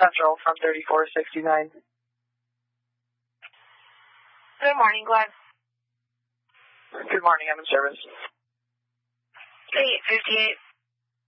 Central from 3469. Good morning, Glenn. Good morning, I'm in service. 858.